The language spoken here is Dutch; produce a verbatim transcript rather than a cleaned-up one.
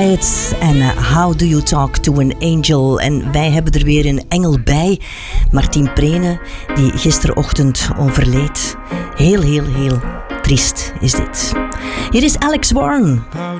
Quiet en uh, How Do You Talk to an Angel. En wij hebben er weer een engel bij. Martien Prene, die gisterochtend overleed. Heel, heel, heel triest is dit. Hier is Alex Warren.